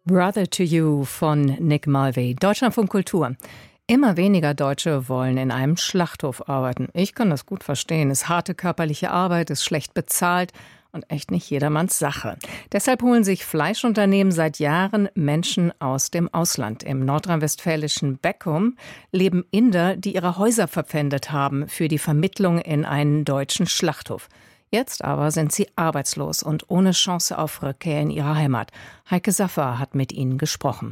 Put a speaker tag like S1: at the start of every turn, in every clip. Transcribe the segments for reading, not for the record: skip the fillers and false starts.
S1: Brother to You von Nick Mulvey. Deutschlandfunk Kultur. Immer weniger Deutsche wollen in einem Schlachthof arbeiten. Ich kann das gut verstehen. Es ist harte körperliche Arbeit, ist schlecht bezahlt und echt nicht jedermanns Sache. Deshalb holen sich Fleischunternehmen seit Jahren Menschen aus dem Ausland. Im nordrhein-westfälischen Beckum leben Inder, die ihre Häuser verpfändet haben für die Vermittlung in einen deutschen Schlachthof. Jetzt aber sind sie arbeitslos und ohne Chance auf Rückkehr in ihre Heimat. Heike Saffer hat mit ihnen gesprochen.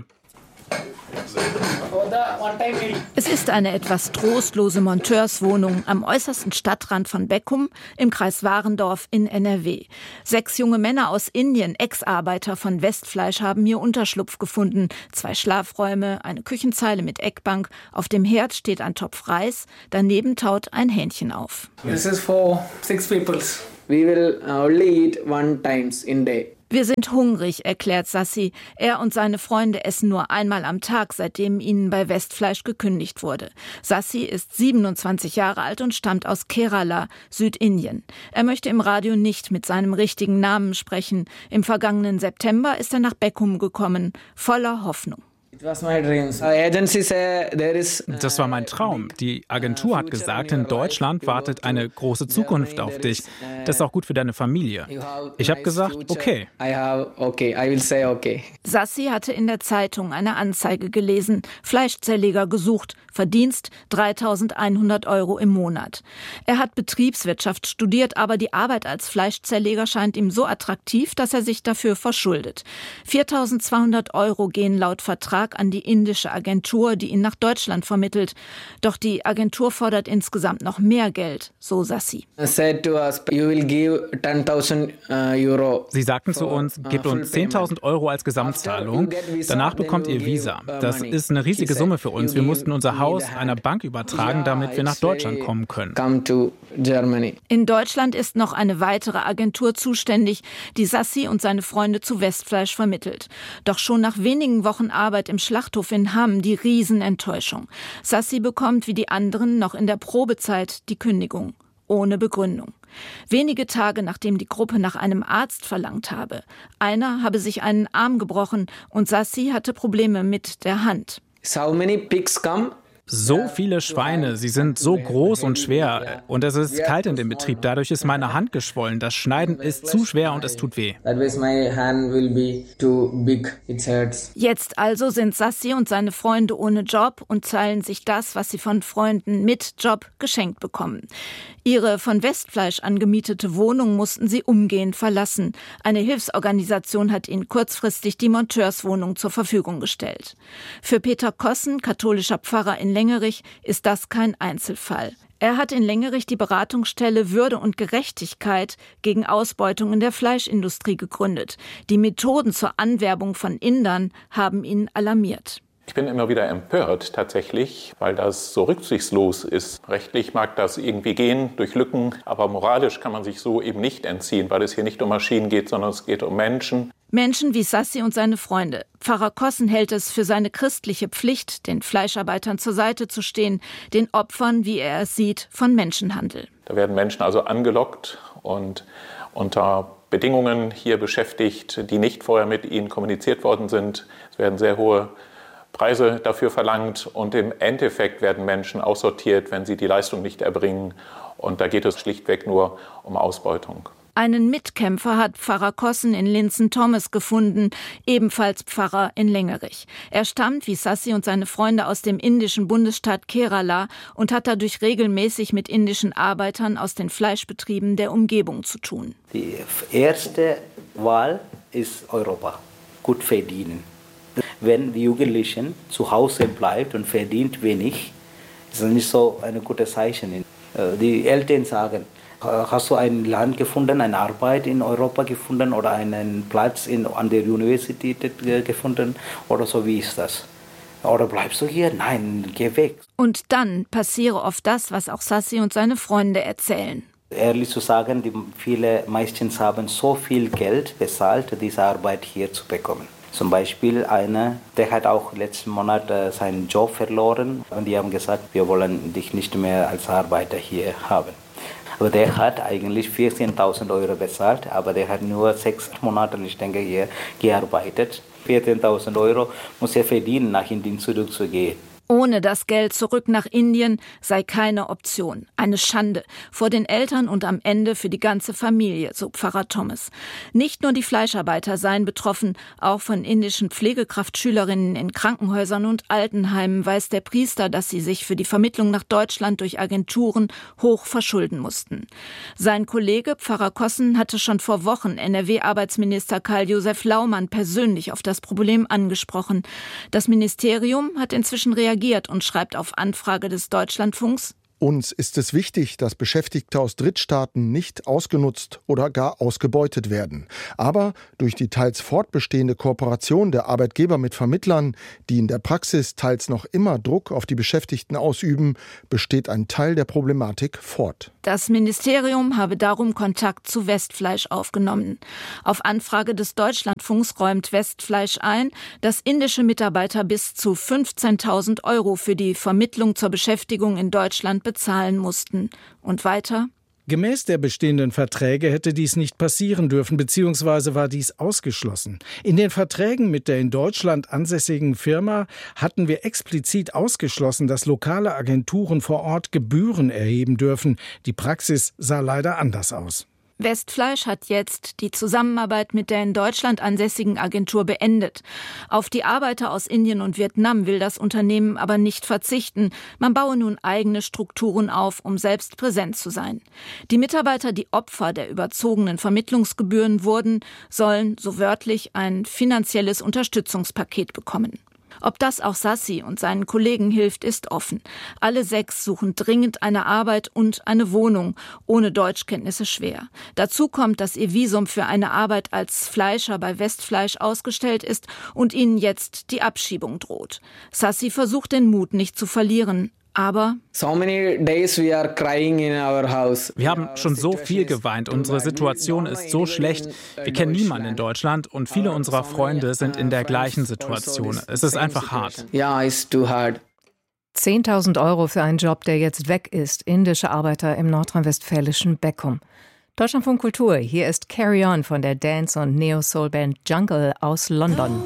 S2: Es ist eine etwas trostlose Monteurswohnung am äußersten Stadtrand von Beckum im Kreis Warendorf in NRW. 6 junge Männer aus Indien, Ex-Arbeiter von Westfleisch, haben hier Unterschlupf gefunden. 2 Schlafräume, eine Küchenzeile mit Eckbank. Auf dem Herd steht ein Topf Reis. Daneben taut ein Hähnchen auf.
S3: This is for 6 people. We will only eat 1 time in day.
S2: Wir sind hungrig, erklärt Sassi. Er und seine Freunde essen nur einmal am Tag, seitdem ihnen bei Westfleisch gekündigt wurde. Sassi ist 27 Jahre alt und stammt aus Kerala, Südindien. Er möchte im Radio nicht mit seinem richtigen Namen sprechen. Im vergangenen September ist er nach Beckum gekommen, voller Hoffnung.
S4: Das war mein Traum. Die Agentur hat gesagt, in Deutschland wartet eine große Zukunft auf dich. Das ist auch gut für deine Familie. Ich habe gesagt, okay.
S2: Sassi hatte in der Zeitung eine Anzeige gelesen. Fleischzerleger gesucht. Verdienst 3.100 € im Monat. Er hat Betriebswirtschaft studiert, aber die Arbeit als Fleischzerleger scheint ihm so attraktiv, dass er sich dafür verschuldet. 4.200 € gehen laut Vertrag an die indische Agentur, die ihn nach Deutschland vermittelt. Doch die Agentur fordert insgesamt noch mehr Geld, so Sassi.
S4: Sie sagten zu uns, gebt uns 10.000 € als Gesamtzahlung. Danach bekommt ihr Visa. Das ist eine riesige Summe für uns. Wir mussten unser Haus einer Bank übertragen, damit wir nach Deutschland kommen können.
S2: In Deutschland ist noch eine weitere Agentur zuständig, die Sassi und seine Freunde zu Westfleisch vermittelt. Doch schon nach wenigen Wochen Arbeit im Schlachthof in Hamm die Riesenenttäuschung. Sassi bekommt wie die anderen noch in der Probezeit die Kündigung. Ohne Begründung. Wenige Tage nachdem die Gruppe nach einem Arzt verlangt habe. Einer habe sich einen Arm gebrochen und Sassi hatte Probleme mit der Hand.
S4: So many pigs come. So viele Schweine, sie sind so groß und schwer und es ist kalt in dem Betrieb, dadurch ist meine Hand geschwollen. Das Schneiden ist zu schwer und es tut weh.
S2: Jetzt also sind Sassi und seine Freunde ohne Job und teilen sich das, was sie von Freunden mit Job geschenkt bekommen. Ihre von Westfleisch angemietete Wohnung mussten sie umgehend verlassen. Eine Hilfsorganisation hat ihnen kurzfristig die Monteurswohnung zur Verfügung gestellt. Für Peter Kossen, katholischer Pfarrer in Lengerich, ist das kein Einzelfall. Er hat in Lengerich die Beratungsstelle Würde und Gerechtigkeit gegen Ausbeutung in der Fleischindustrie gegründet. Die Methoden zur Anwerbung von Indern haben ihn alarmiert.
S5: Ich bin immer wieder empört tatsächlich, weil das so rücksichtslos ist. Rechtlich mag das irgendwie gehen durch Lücken, aber moralisch kann man sich so eben nicht entziehen, weil es hier nicht um Maschinen geht, sondern es geht um Menschen.
S2: Menschen wie Sassi und seine Freunde. Pfarrer Kossen hält es für seine christliche Pflicht, den Fleischarbeitern zur Seite zu stehen, den Opfern, wie er es sieht, von Menschenhandel.
S5: Da werden Menschen also angelockt und unter Bedingungen hier beschäftigt, die nicht vorher mit ihnen kommuniziert worden sind. Es werden sehr hohe Preise dafür verlangt und im Endeffekt werden Menschen aussortiert, wenn sie die Leistung nicht erbringen. Und da geht es schlichtweg nur um Ausbeutung.
S2: Einen Mitkämpfer hat Pfarrer Kossen in Linzen-Thomas gefunden, ebenfalls Pfarrer in Lengerich. Er stammt wie Sassi und seine Freunde aus dem indischen Bundesstaat Kerala und hat dadurch regelmäßig mit indischen Arbeitern aus den Fleischbetrieben der Umgebung zu tun.
S6: Die erste Wahl ist Europa, gut verdienen. Wenn die Jugendlichen zu Hause bleibt und verdient wenig, ist das nicht so ein gutes Zeichen. Die Eltern sagen, hast du ein Land gefunden, eine Arbeit in Europa gefunden oder einen Platz an der Universität gefunden oder so, wie ist das? Oder bleibst du hier? Nein, geh weg.
S2: Und dann passiere oft das, was auch Sassi und seine Freunde erzählen.
S6: Ehrlich zu sagen, meistens haben so viel Geld bezahlt, diese Arbeit hier zu bekommen. Zum Beispiel einer, der hat auch letzten Monat seinen Job verloren und die haben gesagt, wir wollen dich nicht mehr als Arbeiter hier haben. Aber der hat eigentlich 14.000 Euro bezahlt, aber der hat nur 6 Monate, ich denke, hier gearbeitet. 14.000 Euro muss er verdienen, nach Indien zurückzugehen.
S2: Ohne das Geld zurück nach Indien sei keine Option. Eine Schande vor den Eltern und am Ende für die ganze Familie, so Pfarrer Thomas. Nicht nur die Fleischarbeiter seien betroffen, auch von indischen Pflegekraftschülerinnen in Krankenhäusern und Altenheimen weiß der Priester, dass sie sich für die Vermittlung nach Deutschland durch Agenturen hoch verschulden mussten. Sein Kollege Pfarrer Kossen hatte schon vor Wochen NRW-Arbeitsminister Karl-Josef Laumann persönlich auf das Problem angesprochen. Das Ministerium hat inzwischen reagiert und schreibt auf Anfrage des Deutschlandfunks:
S7: Uns ist es wichtig, dass Beschäftigte aus Drittstaaten nicht ausgenutzt oder gar ausgebeutet werden. Aber durch die teils fortbestehende Kooperation der Arbeitgeber mit Vermittlern, die in der Praxis teils noch immer Druck auf die Beschäftigten ausüben, besteht ein Teil der Problematik fort.
S2: Das Ministerium habe darum Kontakt zu Westfleisch aufgenommen. Auf Anfrage des Deutschlandfunks räumt Westfleisch ein, dass indische Mitarbeiter bis zu 15.000 Euro für die Vermittlung zur Beschäftigung in Deutschland bezahlen mussten. Und weiter:
S8: Gemäß der bestehenden Verträge hätte dies nicht passieren dürfen, beziehungsweise war dies ausgeschlossen. In den Verträgen mit der in Deutschland ansässigen Firma hatten wir explizit ausgeschlossen, dass lokale Agenturen vor Ort Gebühren erheben dürfen. Die Praxis sah leider anders aus.
S2: Westfleisch hat jetzt die Zusammenarbeit mit der in Deutschland ansässigen Agentur beendet. Auf die Arbeiter aus Indien und Vietnam will das Unternehmen aber nicht verzichten. Man baue nun eigene Strukturen auf, um selbst präsent zu sein. Die Mitarbeiter, die Opfer der überzogenen Vermittlungsgebühren wurden, sollen, so wörtlich, ein finanzielles Unterstützungspaket bekommen. Ob das auch Sassi und seinen Kollegen hilft, ist offen. Alle 6 suchen dringend eine Arbeit und eine Wohnung, ohne Deutschkenntnisse schwer. Dazu kommt, dass ihr Visum für eine Arbeit als Fleischer bei Westfleisch ausgestellt ist und ihnen jetzt die Abschiebung droht. Sassi versucht, den Mut nicht zu verlieren. Aber
S4: wir haben schon so viel geweint. Unsere Situation ist so schlecht. Wir kennen niemanden in Deutschland und viele unserer Freunde sind in der gleichen Situation. Es ist einfach hart.
S1: 10.000 Euro für einen Job, der jetzt weg ist. Indische Arbeiter im nordrhein-westfälischen Beckum. Deutschlandfunk Kultur. Hier ist Carry On von der Dance- und Neo-Soul-Band Jungle aus London.